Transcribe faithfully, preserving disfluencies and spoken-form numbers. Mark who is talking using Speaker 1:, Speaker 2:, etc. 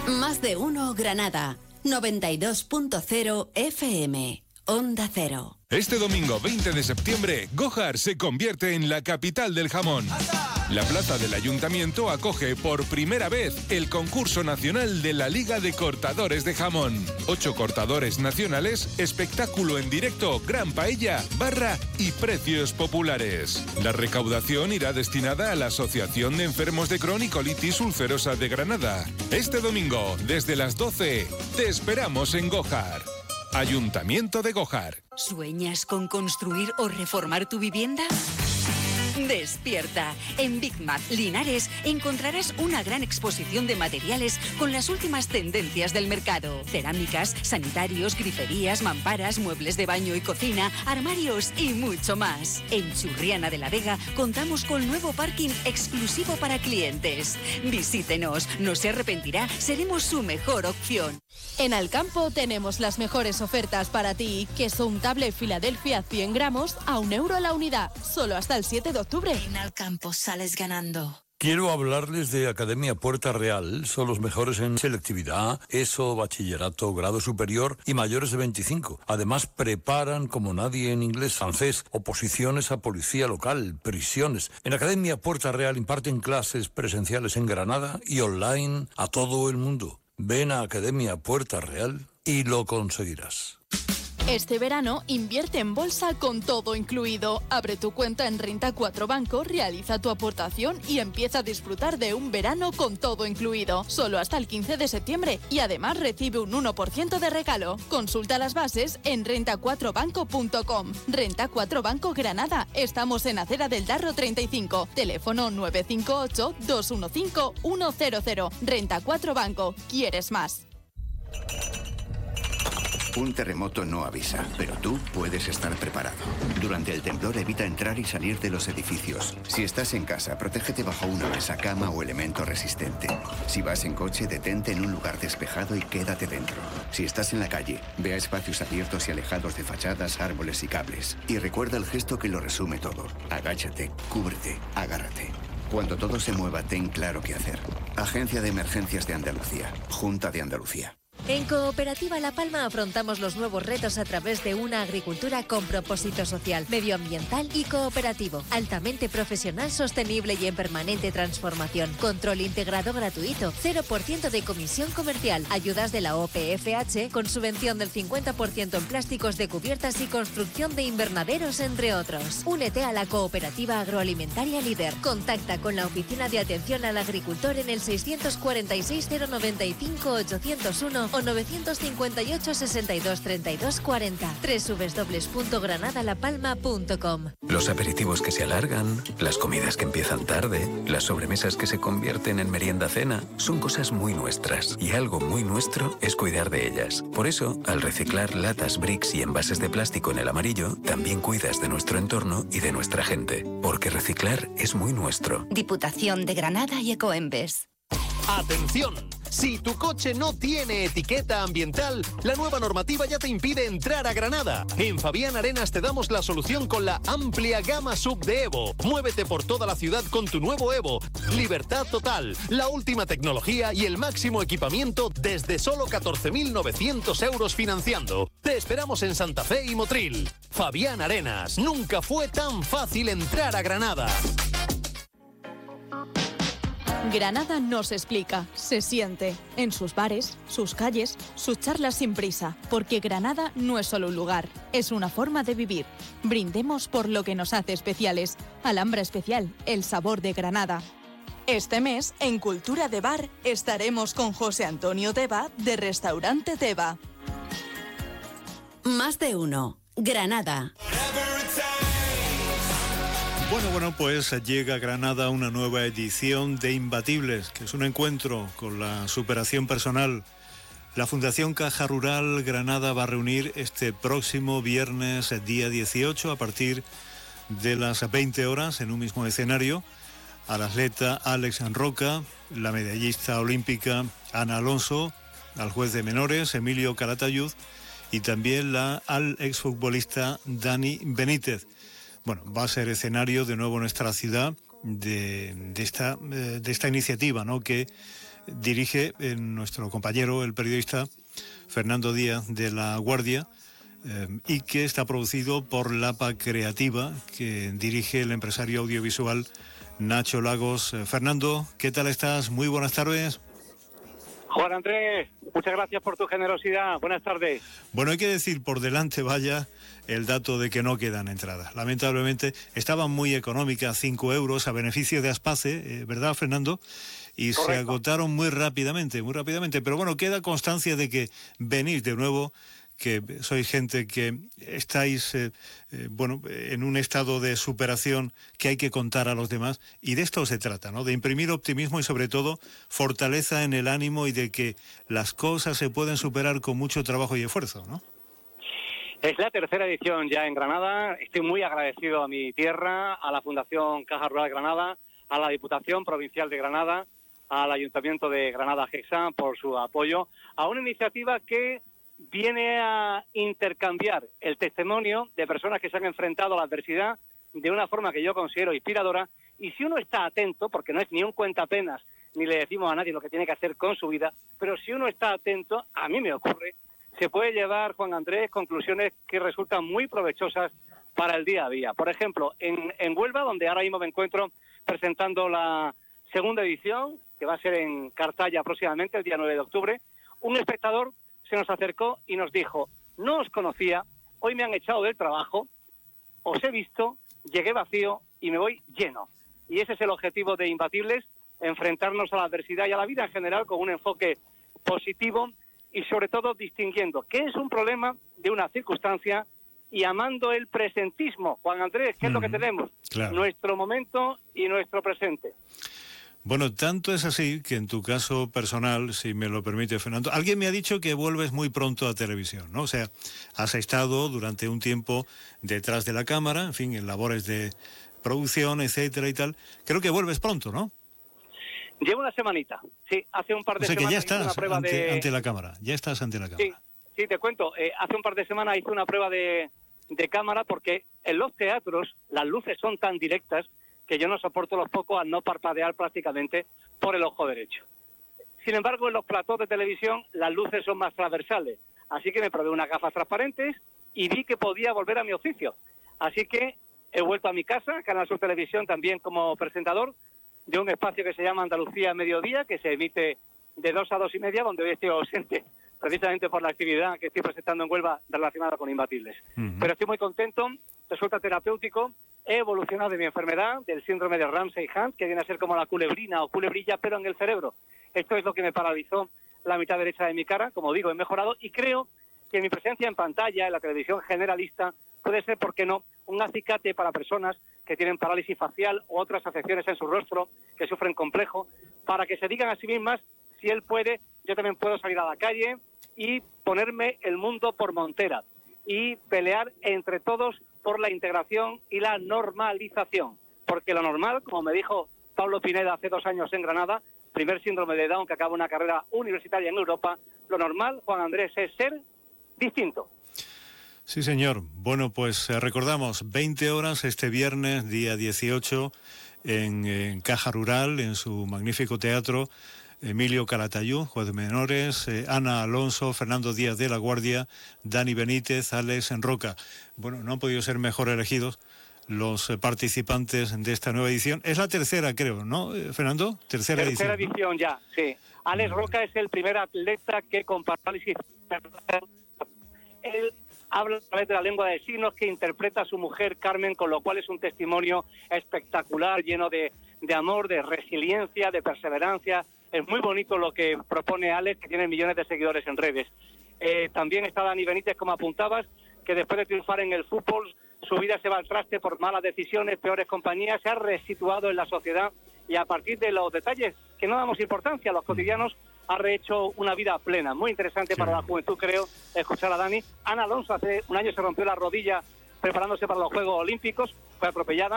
Speaker 1: Más de uno Granada, noventa y dos punto cero F M, Onda Cero.
Speaker 2: Este domingo veinte de septiembre, Gójar se convierte en la capital del jamón. La plaza del Ayuntamiento acoge por primera vez el concurso nacional de la Liga de Cortadores de Jamón. Ocho cortadores nacionales, espectáculo en directo, gran paella, barra y precios populares. La recaudación irá destinada a la Asociación de Enfermos de Crohn y Colitis Ulcerosa de Granada. Este domingo, desde las doce, te esperamos en Gójar. Ayuntamiento de Gójar.
Speaker 3: ¿Sueñas con construir o reformar tu vivienda? Despierta. En Big Mac Linares encontrarás una gran exposición de materiales con las últimas tendencias del mercado. Cerámicas, sanitarios, griferías, mamparas, muebles de baño y cocina, armarios y mucho más. En Churriana de la Vega contamos con nuevo parking exclusivo para clientes. Visítenos, no se arrepentirá, seremos su mejor opción.
Speaker 4: En Alcampo tenemos las mejores ofertas para ti. Queso untable Filadelfia cien gramos a un euro la unidad, solo hasta el siete de octubre.
Speaker 3: En Alcampo sales ganando.
Speaker 5: Quiero hablarles de Academia Puerta Real. Son los mejores en selectividad, ESO, bachillerato, grado superior y mayores de veinticinco. Además, preparan como nadie en inglés, francés, oposiciones a policía local, prisiones. En Academia Puerta Real imparten clases presenciales en Granada y online a todo el mundo. Ven a Academia Puerta Real y lo conseguirás.
Speaker 4: Este verano invierte en bolsa con todo incluido. Abre tu cuenta en Renta cuatro Banco, realiza tu aportación y empieza a disfrutar de un verano con todo incluido. Solo hasta el quince de septiembre y además recibe un uno por ciento de regalo. Consulta las bases en renta cuatro banco punto com. Renta cuatro Banco Granada. Estamos en Acera del Darro treinta y cinco. Teléfono nueve cinco ocho, dos uno cinco, uno cero cero. Renta cuatro Banco. ¿Quieres más?
Speaker 6: Un terremoto no avisa, pero tú puedes estar preparado. Durante el temblor evita entrar y salir de los edificios. Si estás en casa, protégete bajo una mesa, cama o elemento resistente. Si vas en coche, detente en un lugar despejado y quédate dentro. Si estás en la calle, ve a espacios abiertos y alejados de fachadas, árboles y cables. Y recuerda el gesto que lo resume todo. Agáchate, cúbrete, agárrate. Cuando todo se mueva, ten claro qué hacer. Agencia de Emergencias de Andalucía. Junta de Andalucía.
Speaker 7: En Cooperativa La Palma afrontamos los nuevos retos a través de una agricultura con propósito social, medioambiental y cooperativo, altamente profesional, sostenible y en permanente transformación. Control integrado gratuito, cero por ciento de comisión comercial, ayudas de la O P F H con subvención del cincuenta por ciento en plásticos de cubiertas y construcción de invernaderos, entre otros. Únete a la Cooperativa Agroalimentaria Líder. Contacta con la Oficina de Atención al Agricultor en el seiscientos cuarenta y seis, cero noventa y cinco, ochocientos uno o novecientos cincuenta y ocho, sesenta y dos, treinta y dos, cuarenta. doble u doble u doble u punto granada la palma punto com.
Speaker 8: Los aperitivos que se alargan, las comidas que empiezan tarde, las sobremesas que se convierten en merienda-cena, son cosas muy nuestras y algo muy nuestro es cuidar de ellas. Por eso, al reciclar latas, bricks y envases de plástico en el amarillo, también cuidas de nuestro entorno y de nuestra gente. Porque reciclar es muy nuestro.
Speaker 3: Diputación de Granada y Ecoembes.
Speaker 9: ¡Atención! Si tu coche no tiene etiqueta ambiental, la nueva normativa ya te impide entrar a Granada. En Fabián Arenas te damos la solución con la amplia gama sub de Evo. Muévete por toda la ciudad con tu nuevo Evo. Libertad total, la última tecnología y el máximo equipamiento desde solo catorce mil novecientos euros financiando. Te esperamos en Santa Fe y Motril. Fabián Arenas, nunca fue tan fácil entrar a Granada.
Speaker 4: Granada nos explica, se siente, en sus bares, sus calles, sus charlas sin prisa, porque Granada no es solo un lugar, es una forma de vivir. Brindemos por lo que nos hace especiales. Alhambra Especial, el sabor de Granada. Este mes, en Cultura de Bar, estaremos con José Antonio Teba, de Restaurante Teba.
Speaker 1: Más de uno, Granada.
Speaker 10: Bueno, bueno, pues llega a Granada una nueva edición de Imbatibles, que es un encuentro con la superación personal. La Fundación Caja Rural Granada va a reunir este próximo viernes, día dieciocho, a partir de las veinte horas, en un mismo escenario, al atleta Alex Roca, la medallista olímpica Ana Alonso, al juez de menores Emilio Calatayud y también la, al exfutbolista Dani Benítez. Bueno, va a ser escenario de nuevo en nuestra ciudad de, de, esta, de esta iniciativa, ¿no?, que dirige eh, nuestro compañero, el periodista Fernando Díaz de La Guardia, eh, y que está producido por Lapa Creativa, que dirige el empresario audiovisual Nacho Lagos. Eh, Fernando, ¿qué tal estás? Muy buenas tardes.
Speaker 11: Juan Andrés, muchas gracias por tu generosidad. Buenas tardes.
Speaker 10: Bueno, hay que decir por delante, vaya, el dato de que no quedan entradas. Lamentablemente, estaban muy económicas, cinco euros a beneficio de Aspace, eh, ¿verdad, Fernando? Y Correcto. Se agotaron muy rápidamente, muy rápidamente. Pero bueno, queda constancia de que venís de nuevo, que sois gente que estáis, eh, eh, bueno, en un estado de superación que hay que contar a los demás, y de esto se trata, ¿no? De imprimir optimismo y sobre todo fortaleza en el ánimo y de que las cosas se pueden superar con mucho trabajo y esfuerzo, ¿no?
Speaker 11: Es la tercera edición ya en Granada. Estoy muy agradecido a mi tierra, a la Fundación Caja Rural Granada, a la Diputación Provincial de Granada, al Ayuntamiento de Granada Gexá por su apoyo a una iniciativa que viene a intercambiar el testimonio de personas que se han enfrentado a la adversidad de una forma que yo considero inspiradora, y si uno está atento, porque no es ni un cuentapenas, ni le decimos a nadie lo que tiene que hacer con su vida, pero si uno está atento, a mí me ocurre, se puede llevar, Juan Andrés, conclusiones que resultan muy provechosas para el día a día. Por ejemplo, en, en Huelva, donde ahora mismo me encuentro presentando la segunda edición, que va a ser en Cartaya próximamente, el día nueve de octubre, un espectador se nos acercó y nos dijo: no os conocía, hoy me han echado del trabajo, os he visto, llegué vacío y me voy lleno. Y ese es el objetivo de Imbatibles, enfrentarnos a la adversidad y a la vida en general con un enfoque positivo y sobre todo distinguiendo qué es un problema de una circunstancia y amando el presentismo. Juan Andrés, ¿qué mm, es lo que tenemos? Claro. Nuestro momento y nuestro presente.
Speaker 10: Bueno, tanto es así que en tu caso personal, si me lo permite, Fernando, alguien me ha dicho que vuelves muy pronto a televisión, ¿no? O sea, has estado durante un tiempo detrás de la cámara, en fin, en labores de producción, etcétera y tal. Creo que vuelves pronto, ¿no?
Speaker 11: Llevo una semanita, sí, hace un par de
Speaker 10: o sea
Speaker 11: semanas.
Speaker 10: Que ya estás
Speaker 11: una prueba
Speaker 10: ante,
Speaker 11: de...
Speaker 10: ante la cámara, ya estás ante la cámara.
Speaker 11: Sí, sí, te cuento, eh, hace un par de semanas hice una prueba de, de cámara porque en los teatros las luces son tan directas que yo no soporto los focos al no parpadear prácticamente por el ojo derecho. Sin embargo, en los platós de televisión las luces son más transversales, así que me probé unas gafas transparentes y vi que podía volver a mi oficio. Así que he vuelto a mi casa, Canal Sur Televisión, también como presentador de un espacio que se llama Andalucía Mediodía, que se emite de dos a dos y media, donde hoy estoy ausente, precisamente por la actividad que estoy presentando en Huelva relacionada con Imbatibles. Uh-huh. Pero estoy muy contento, resulta terapéutico. He evolucionado de mi enfermedad, del síndrome de Ramsay-Hunt, que viene a ser como la culebrina o culebrilla, pero en el cerebro. Esto es lo que me paralizó la mitad derecha de mi cara. Como digo, he mejorado y creo que mi presencia en pantalla, en la televisión generalista, puede ser, ¿por qué no?, un acicate para personas que tienen parálisis facial o otras afecciones en su rostro, que sufren complejo, para que se digan a sí mismas: si él puede, yo también puedo salir a la calle y ponerme el mundo por montera y pelear entre todos por la integración y la normalización. Porque lo normal, como me dijo Pablo Pineda hace dos años en Granada, primer síndrome de Down que acaba una carrera universitaria en Europa, lo normal, Juan Andrés, es ser distinto.
Speaker 10: Sí, señor. Bueno, pues eh, recordamos, veinte horas este viernes, día dieciocho, en, en Caja Rural, en su magnífico teatro, Emilio Calatayud, juez de menores, eh, Ana Alonso, Fernando Díaz de La Guardia, Dani Benítez, Alex Enroca. Bueno, no han podido ser mejor elegidos los eh, participantes de esta nueva edición. Es la tercera, creo, ¿no, eh, Fernando? Tercera,
Speaker 11: tercera
Speaker 10: edición.
Speaker 11: edición, ¿no? Ya, sí. Alex mm. Roca es el primer atleta que con parálisis... Él habla a través de la lengua de signos, que interpreta a su mujer Carmen, con lo cual es un testimonio espectacular, lleno de, de amor, de resiliencia, de perseverancia. Es muy bonito lo que propone Alex, que tiene millones de seguidores en redes. Eh, también está Dani Benítez, como apuntabas, que después de triunfar en el fútbol, su vida se va al traste por malas decisiones, peores compañías, se ha resituado en la sociedad y a partir de los detalles que no damos importancia a los cotidianos, ha rehecho una vida plena. Muy interesante sí. para la juventud, creo, escuchar a Dani. Ana Alonso hace un año se rompió la rodilla preparándose para los Juegos Olímpicos, fue atropellada.